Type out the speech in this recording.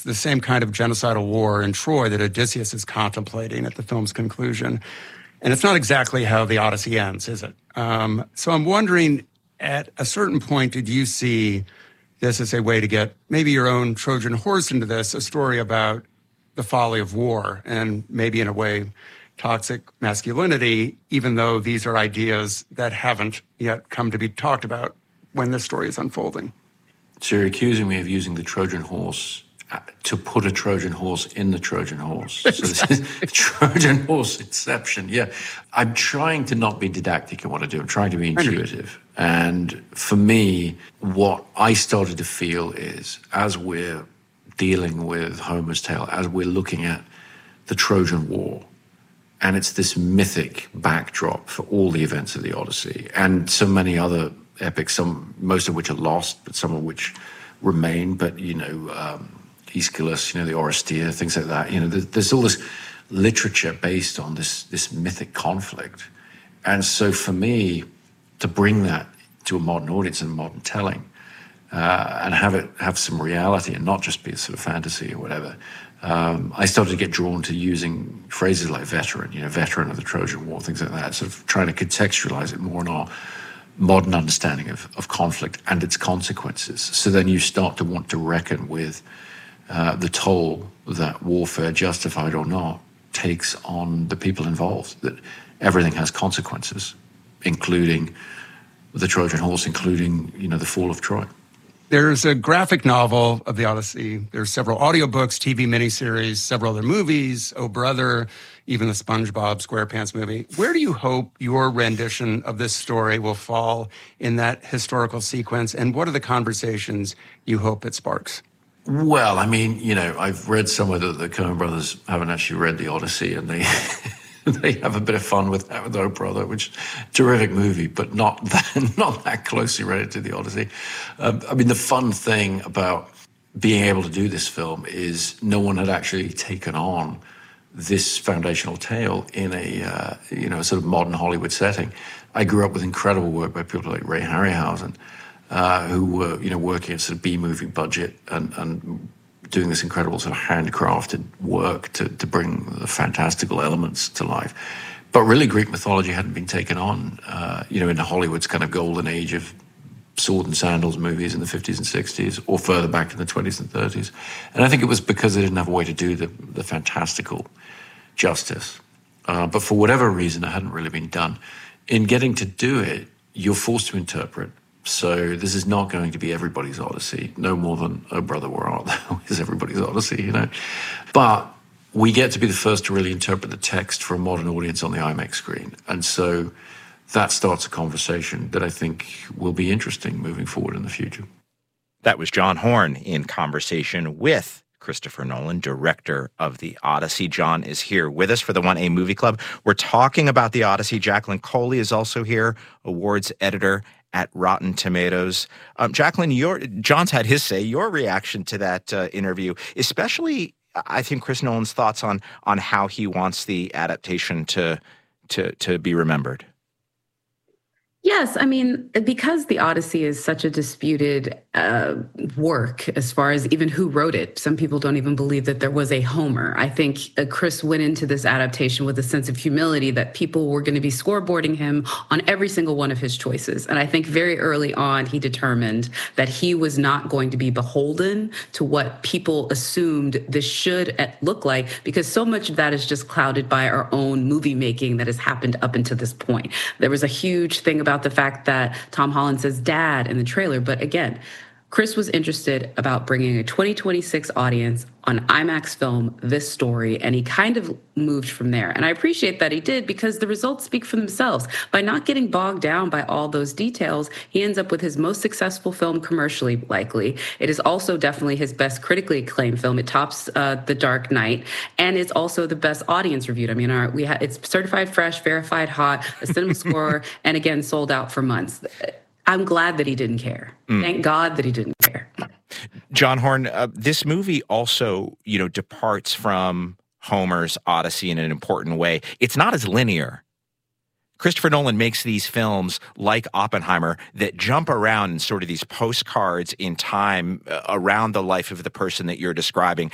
the same kind of genocidal war in Troy that Odysseus is contemplating at the film's conclusion. And it's not exactly how the Odyssey ends, is it? So I'm wondering, at a certain point, did you see this as a way to get maybe your own Trojan horse into this, a story about the folly of war and maybe in a way toxic masculinity, even though these are ideas that haven't yet come to be talked about when this story is unfolding? So you're accusing me of using the Trojan horse to put a Trojan horse in the Trojan horse. Exactly. So this is Trojan horse inception. Yeah. I'm trying to not be didactic in what I do. I'm trying to be intuitive. And for me, what I started to feel is, as we're dealing with Homer's tale, as we're looking at the Trojan War, and it's this mythic backdrop for all the events of the Odyssey and so many other epics, most of which are lost, but some of which remain. But, Aeschylus, the Oresteia, things like that. There's all this literature based on this mythic conflict. And so for me, to bring that to a modern audience and modern telling, and have some reality and not just be a sort of fantasy or whatever, I started to get drawn to using phrases like veteran, veteran of the Trojan War, things like that, sort of trying to contextualize it more in our modern understanding of conflict and its consequences. So then you start to want to reckon with the toll that warfare, justified or not, takes on the people involved, that everything has consequences, including the Trojan horse, including, the fall of Troy. There's a graphic novel of the Odyssey. There's several audiobooks, TV miniseries, several other movies, Oh Brother, even the SpongeBob SquarePants movie. Where do you hope your rendition of this story will fall in that historical sequence? And what are the conversations you hope it sparks? Well, I've read somewhere that the Coen brothers haven't actually read the Odyssey, and they they have a bit of fun with that with Oh Brother, which is a terrific movie, but not that closely related to the Odyssey. The fun thing about being able to do this film is no one had actually taken on this foundational tale in a sort of modern Hollywood setting. I grew up with incredible work by people like Ray Harryhausen, who were working at sort of B-movie budget and doing this incredible sort of handcrafted work to bring the fantastical elements to life. But really, Greek mythology hadn't been taken on, in Hollywood's kind of golden age of sword and sandals movies in the 50s and 60s, or further back in the 20s and 30s. And I think it was because they didn't have a way to do the fantastical justice. But for whatever reason, it hadn't really been done. In getting to do it, you're forced to interpret. So this is not going to be everybody's Odyssey, no more than Oh Brother, Where Art Thou is everybody's Odyssey, But we get to be the first to really interpret the text for a modern audience on the IMAX screen. And so that starts a conversation that I think will be interesting moving forward in the future. That was John Horn in conversation with Christopher Nolan, director of The Odyssey. John is here with us for the 1A Movie Club. We're talking about The Odyssey. Jacqueline Coley is also here, awards editor at Rotten Tomatoes. Jacqueline, John's had his say. Your reaction to that interview, especially, I think, Chris Nolan's thoughts on how he wants the adaptation to be remembered. Yes, because The Odyssey is such a disputed work as far as even who wrote it. Some people don't even believe that there was a Homer. I think Chris went into this adaptation with a sense of humility that people were going to be scoreboarding him on every single one of his choices. And I think very early on, he determined that he was not going to be beholden to what people assumed this should look like, because so much of that is just clouded by our own movie making that has happened up until this point. There was a huge thing about the fact that Tom Holland says dad in the trailer. But again, Chris was interested about bringing a 2026 audience on IMAX film this story, and he kind of moved from there. And I appreciate that he did, because the results speak for themselves. By not getting bogged down by all those details, he ends up with his most successful film commercially, likely. It is also definitely his best critically acclaimed film. It tops The Dark Knight, and it's also the best audience reviewed. It's certified fresh, verified hot, a cinema score, and again, sold out for months. I'm glad that he didn't care. Thank God that he didn't care. John Horn, this movie also, departs from Homer's Odyssey in an important way. It's not as linear. Christopher Nolan makes these films like Oppenheimer that jump around in sort of these postcards in time around the life of the person that you're describing.